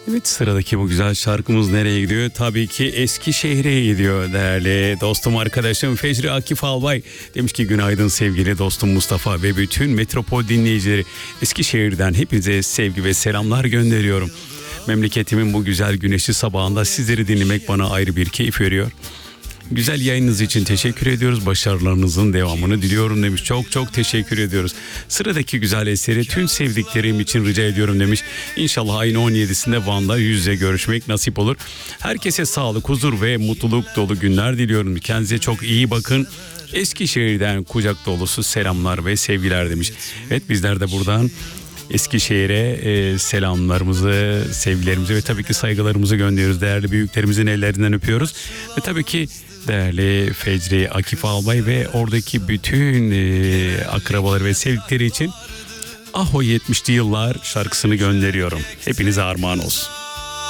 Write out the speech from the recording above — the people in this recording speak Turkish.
Evet, sıradaki bu güzel şarkımız nereye gidiyor? Tabii ki Eskişehir'e gidiyor değerli dostum, arkadaşım Fecri Akif Albay. Demiş ki günaydın sevgili dostum Mustafa ve bütün Metropol dinleyicileri. Eskişehir'den hepinize sevgi ve selamlar gönderiyorum. Memleketimin bu güzel güneşli sabahında sizleri dinlemek bana ayrı bir keyif veriyor. Güzel yayınınız için teşekkür ediyoruz. Başarılarınızın devamını diliyorum demiş. Çok çok teşekkür ediyoruz. Sıradaki güzel eseri tüm sevdiklerim için rica ediyorum demiş. İnşallah ayın 17'sinde Van'da yüz yüze görüşmek nasip olur. Herkese sağlık, huzur ve mutluluk dolu günler diliyorum. Kendinize çok iyi bakın. Eskişehir'den kucak dolusu selamlar ve sevgiler demiş. Evet, bizler de buradan Eskişehir'e selamlarımızı, sevgilerimizi ve tabii ki saygılarımızı gönderiyoruz. Değerli büyüklerimizin ellerinden öpüyoruz. Ve tabii ki değerli Fecri Akif Albay ve oradaki bütün akrabaları ve sevdikleri için Aho 70'li yıllar şarkısını gönderiyorum. Hepinize armağan olsun.